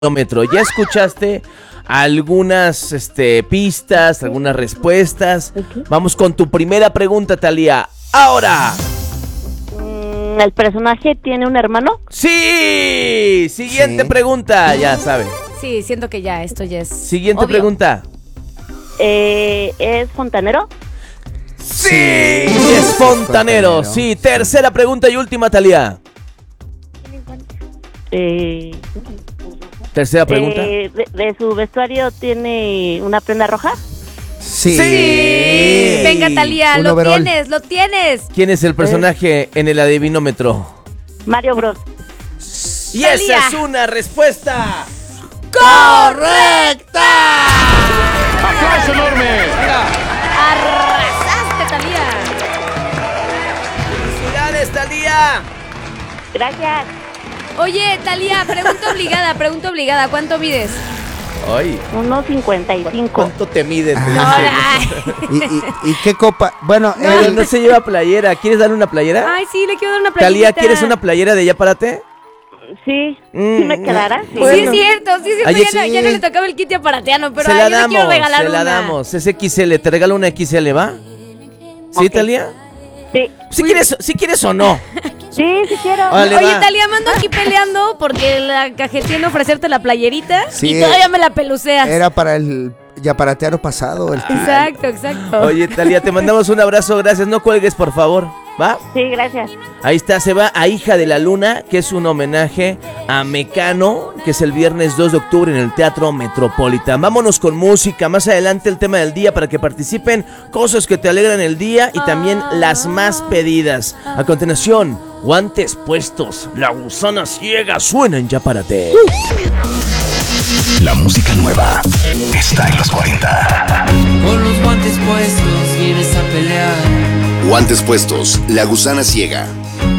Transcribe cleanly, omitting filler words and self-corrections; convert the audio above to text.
kilómetro. ¿Ya escuchaste algunas pistas, algunas respuestas? Vamos con tu primera pregunta, Thalía. ¡Ahora! ¿El personaje tiene un hermano? ¡Sí! Siguiente pregunta, ya sabes. Sí, siento que ya, esto ya es Siguiente obvio. pregunta. ¿Es fontanero? ¡Sí! Es fontanero. Sí, tercera pregunta y última, Thalía. Tercera pregunta. ¿De su vestuario tiene una prenda roja? Sí. Venga, Thalía, Un lo overol. tienes. ¿Quién es el personaje en el adivinómetro? Mario Bros. Y Thalía. esa es una respuesta ¡correcta! ¡Aplauso enorme! Arrasaste, Thalía. ¡Felicidades, Thalía! Gracias. Oye, Thalía, pregunta obligada. ¿Cuánto mides? Ay, 1.55. ¿cuánto te mides? ¿Y qué copa? Bueno, No se lleva playera. ¿Quieres darle una playera? Ay, sí, le quiero dar una playerita. Thalía, ¿quieres una playera de Ya Párate? Sí, ¿sí me quedará? Sí. Sí, Bueno. es cierto, Ay, ya no le tocaba el kit aparateano, pero se la yo le quiero damos, regalar se la una. damos. Es XL, te regalo una XL, ¿va? ¿Sí, Ok. Thalía? Sí, ¿Sí quieres o no? sí quiero. Órale, Oye, va. Thalía, mando aquí peleando porque la cajeteé en ofrecerte la playerita Sí, y todavía me la peluceas. era para el yaparatearo pasado. Exacto. Oye, Thalía, te mandamos un abrazo, gracias. No cuelgues, por favor, ¿va? Sí, gracias. Ahí está, se va a Hija de la Luna, que es un homenaje a Mecano, que es el viernes 2 de octubre en el Teatro Metropolitan. Vámonos con música, más adelante el tema del día para que participen, cosas que te alegran el día y también las más pedidas. A continuación, guantes puestos, la gusana ciega suena en Ya Párate. La música nueva está en los 40. Con los guantes puestos vienes a pelear. Guantes puestos, La Gusana Ciega.